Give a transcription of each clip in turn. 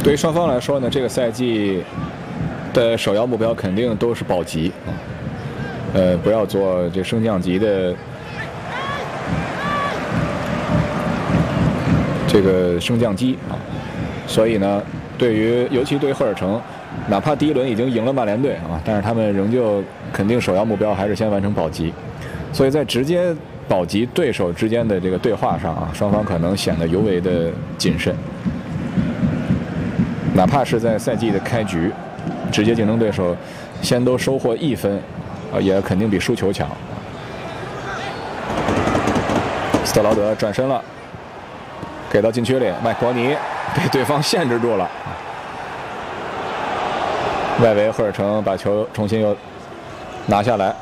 对于双方来说呢，这个赛季的首要目标肯定都是保级啊，不要做这升降级的这个升降机啊。所以呢，尤其对于赫尔城，哪怕第一轮已经赢了曼联队啊，但是他们仍旧肯定首要目标还是先完成保级。所以在直接保级对手之间的这个对话上啊，双方可能显得尤为的谨慎。哪怕是在赛季的开局，直接竞争对手先都收获1分，也肯定比输球强。斯特劳德转身了，给到禁区里，麦克伯尼被对方限制住了。外围赫尔城把球重新又拿下来，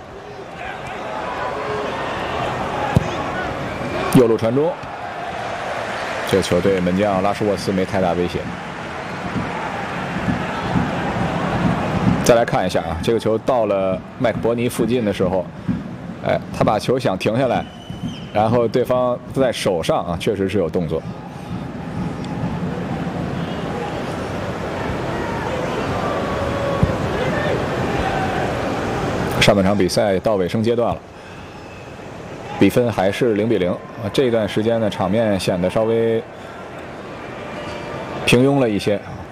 右路传中，这球对门将拉什沃斯没太大威胁。再来看一下啊，这个球到了麦克伯尼附近的时候，他把球想停下来，然后对方在手上啊，确实是有动作。上半场比赛到尾声阶段了，比分还是0-0啊。这段时间呢，场面显得稍微平庸了一些。